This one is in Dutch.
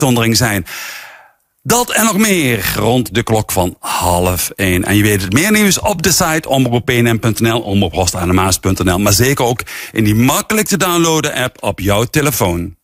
uitzondering zijn. Dat en nog meer rond de klok van 12:30. En je weet het, meer nieuws op de site omroepbnm.nl, omroephorstenanemaas.nl. Maar zeker ook in die makkelijk te downloaden app op jouw telefoon.